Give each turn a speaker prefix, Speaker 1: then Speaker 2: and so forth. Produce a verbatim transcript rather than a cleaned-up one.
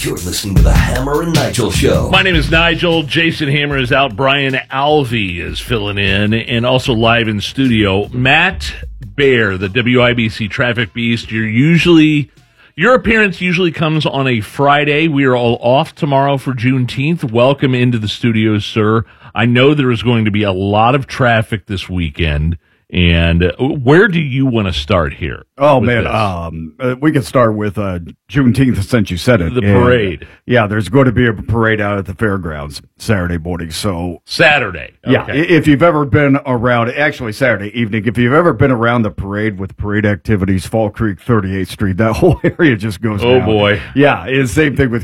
Speaker 1: You're listening to the Hammer and Nigel Show.
Speaker 2: My name is Nigel. Jason Hammer is out. Brian Alvey is filling in, and also live in studio, Matt Bear, the W I B C traffic beast. You're usually your appearance usually comes on a Friday. We are all off tomorrow for Juneteenth. Welcome into the studio, sir. I know there is going to be a lot of traffic this weekend. And uh, where do you want to start here?
Speaker 3: Oh, man, um, uh, we can start with uh, Juneteenth, since you said it.
Speaker 2: The parade.
Speaker 3: And, yeah, there's going to be a parade out at the fairgrounds Saturday morning. So
Speaker 2: Saturday. Okay.
Speaker 3: Yeah, if you've ever been around, actually Saturday evening, if you've ever been around the parade with parade activities, Fall Creek, thirty-eighth Street, that whole area just goes
Speaker 2: Oh,
Speaker 3: down.
Speaker 2: boy.
Speaker 3: Yeah, it's the same thing with